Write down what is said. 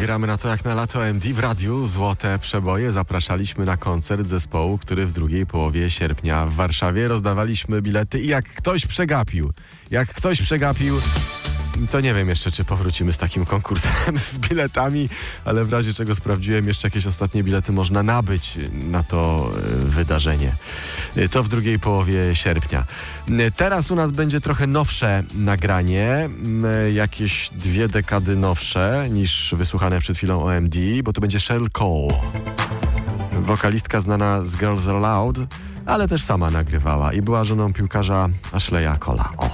gramy na to jak na lato MD w radiu. Złote przeboje. Zapraszaliśmy na koncert zespołu, który w drugiej połowie sierpnia w Warszawie rozdawaliśmy bilety i jak ktoś przegapił, to nie wiem jeszcze, czy powrócimy z takim konkursem z biletami, ale w razie czego sprawdziłem, jeszcze jakieś ostatnie bilety można nabyć na to wydarzenie. To w drugiej połowie sierpnia. Teraz u nas będzie trochę nowsze nagranie, jakieś 2 dekady nowsze niż wysłuchane przed chwilą OMD, bo to będzie Cheryl Cole. Wokalistka znana z Girls Are Loud, ale też sama nagrywała i była żoną piłkarza Ashleya Cole'a.